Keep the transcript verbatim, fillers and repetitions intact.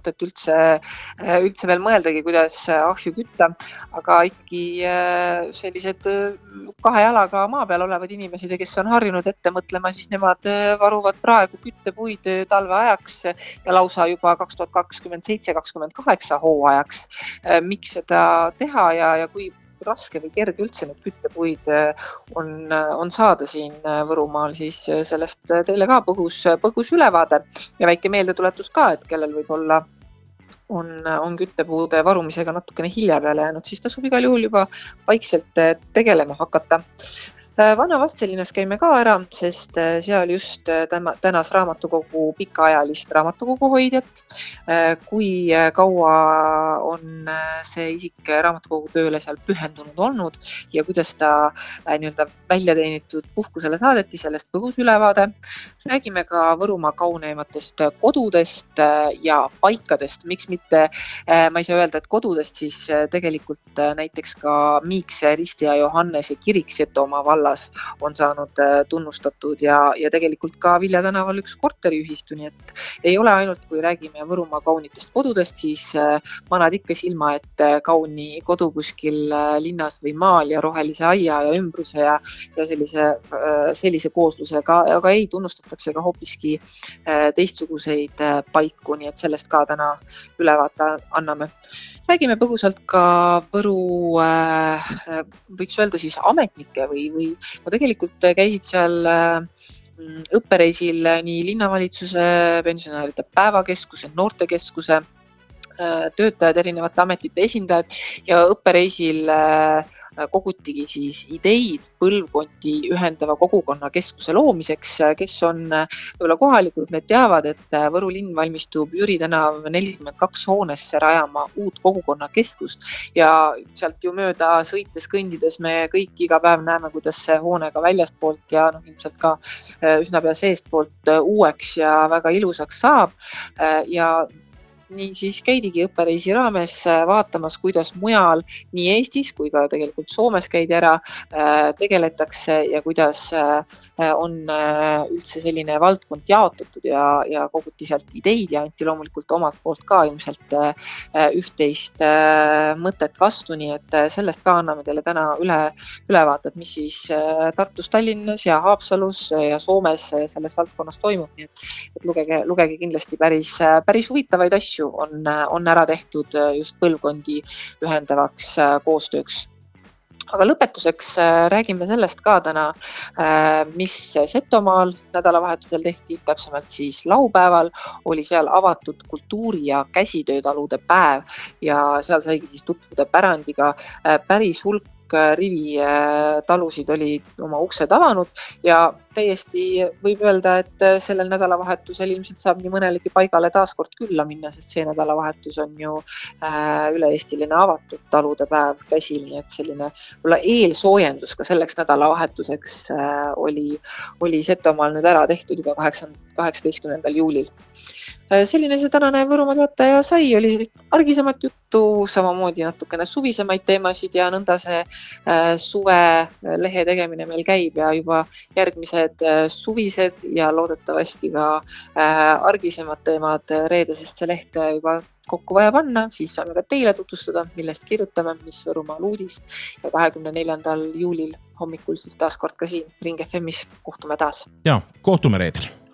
mõtet üldse, üldse veel mõeldagi, kuidas ahju kütta, aga ikkagi sellised kahe jalaga maa peal olevad inimesed ja kes on harjunud ette mõtlema, siis nemad varuvad praegu küttepuid talve ajaks ja lausa juba kaks tuhat kakskümmend seitse kakskümmend kaheksa hooajaks. Miks seda teha ja, ja kui raske või kerge üldse need küttepuid on, on saada siin Võrumaal, siis sellest teile ka põgus, põgus ülevaade ja väike meeldetuletus ka, et kellel võib olla on, on küttepuude varumisega natukene hilja peale jäänud, siis tasub igal juhul juba vaikselt tegelema hakata. Vana Vastselinas käime ka ära, sest seal just tänas raamatukogu pikaajalist raamatukogu hoidjat. Kui kaua on see isik raamatukogu tööle seal pühendunud olnud ja kuidas ta nii-öelda välja teenitud puhkusele saadeti, sellest põgus ülevaade. Räägime ka Võrumaa kauneimatest kodudest ja paikadest. Miks mitte, ma ei saa öelda, et kodudest, siis tegelikult näiteks ka Miikse, Risti ja Johannese kirik Setomaa vallas on saanud tunnustatud ja, ja tegelikult ka Vilja tänaval üks korteriühistu, nii et ei ole ainult, kui räägime Võrumaa kaunitest kodudest, siis manad ikka silma, et kauni kodu kuskil linnas või maal ja rohelise aia ja ümbruse ja, ja sellise, sellise kooslusega, aga ei tunnustatakse ka hoopiski teistsuguseid paiku, nii et sellest ka täna ülevaate anname. Räägime põgusalt ka Võru, võiks öelda siis ametnike või, või no tegelikult käisid seal õppereisil nii linnavalitsuse, pensionäride päevakeskuse, noortekeskuse töötajad, erinevate ametite esindajad ja õppereisil kogutigi siis ideid põlvkondi ühendava kogukonna keskuse loomiseks, kes on võib-olla kohalikud, need teavad, et Võru linn valmistub Jüri tänav nelikümmend kaks hoonesse rajama uut kogukonna keskust ja sealt ju mööda sõites, kõndides me kõik iga päev näeme, kuidas see hoone ka väljastpoolt ja no, ilmselt ka üsna pea seestpoolt uueks ja väga ilusaks saab ja nii siis käidigi õppereisi raames vaatamas, kuidas mujal nii Eestis kui ka tegelikult Soomes käidi ära, tegeletakse ja kuidas on üldse selline valdkond jaotatud ja, ja koguti sealt ideid ja anti loomulikult omalt poolt ka ilmselt üht-teist mõtet vastu, nii et sellest ka anname teile täna üle, ülevaated, mis siis Tartus, Tallinnas ja Haapsalus ja Soomes selles valdkonnas toimub, nii et, et lugege, lugege kindlasti päris, päris huvitavaid asju on, on ära tehtud just põlvkondi ühendavaks koostööks. Aga lõpetuseks räägime sellest ka täna, mis Setomaal nädalavahetusel tehti, täpsemalt siis laupäeval oli seal avatud kultuuri- ja käsitöötalude päev ja seal saigi siis tutvuda pärandiga päris hulk rivi talusid olid oma uksed avanud ja täiesti võib öelda, et sellel nädalavahetusel ilmselt saab nii mõnelegi paigale taaskord külla minna, sest see nädalavahetus on ju üle-eestiline avatud talude päev käsil, nii et selline eelsoojendus ka selleks nädalavahetuseks oli, oli Setomaal nüüd ära tehtud juba kaheksateistkümnendal juulil. Selline see tänane Võrumaa teataja sai, oli argisemat juttu, samamoodi natukene suvisemaid teemasid ja nõnda see suve lehe tegemine meil käib ja juba järgmised suvised ja loodetavasti ka argisemad teemad reedesest see leht juba kokku vaja panna, siis saame ka teile tutvustada, millest kirjutame, mis Võrumaal uudist ja kahekümne neljandal juulil hommikul siis taas kord ka siin Ring F M-is kohtume taas. Ja, kohtume reedel.